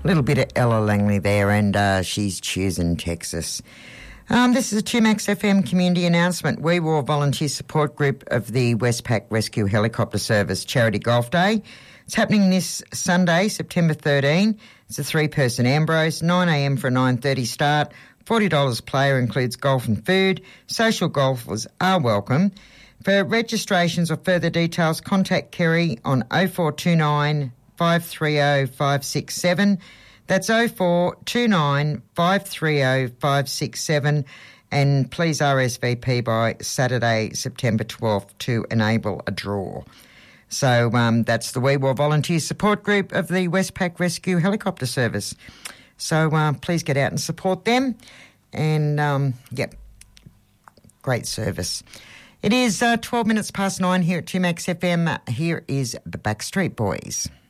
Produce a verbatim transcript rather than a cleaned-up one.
little bit of Ella Langley there, and uh, she's choosing Texas. Um, this is a two Max F M community announcement. We War Volunteer Support Group of the Westpac Rescue Helicopter Service Charity Golf Day. It's happening this Sunday, September thirteenth. It's a three-person Ambrose, nine a m for a nine thirty start. forty dollars player, includes golf and food. Social golfers are welcome. For registrations or further details, contact Kerry on oh four two nine, five three oh, five six seven. That's oh four two nine, five three oh, five six seven. And please R S V P by Saturday, September twelfth to enable a draw. So um, that's the Wee Waa Volunteer Support Group of the Westpac Rescue Helicopter Service. So uh, please get out and support them. And, um, yep, great service. It is uh, twelve minutes past nine here at two Max F M. Here is the Backstreet Boys.